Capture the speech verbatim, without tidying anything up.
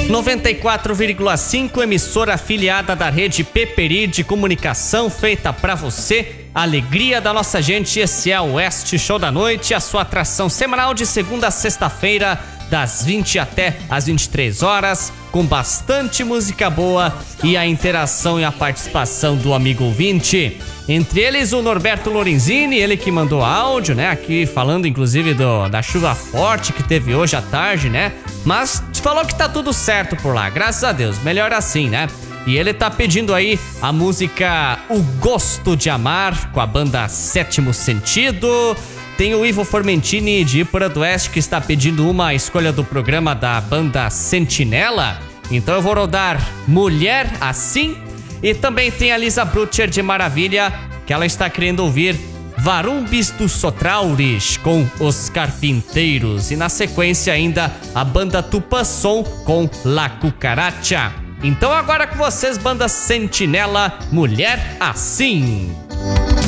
noventa e quatro vírgula cinco, emissora afiliada da rede Peperi de comunicação, feita pra você. Alegria da nossa gente, esse é o Oeste Show da Noite, a sua atração semanal de segunda a sexta-feira, das vinte até as vinte e três horas, com bastante música boa e a interação e a participação do amigo ouvinte. Entre eles o Norberto Lorenzini, ele que mandou áudio, né, aqui falando inclusive do, da chuva forte que teve hoje à tarde, né, mas falou que tá tudo certo por lá, graças a Deus, melhor assim, né. E ele tá pedindo aí a música O Gosto de Amar, com a banda Sétimo Sentido. Tem o Ivo Formentini de Ipura do Oeste que está pedindo uma escolha do programa da banda Sentinela. Então eu vou rodar Mulher Assim. E também tem a Lisa Brutcher de Maravilha, que ela está querendo ouvir Varumbis dos Sotrauris com Os Carpinteiros. E na sequência ainda a banda Tupasson com La Cucaracha. Então agora com vocês, banda Sentinela, Mulher Assim.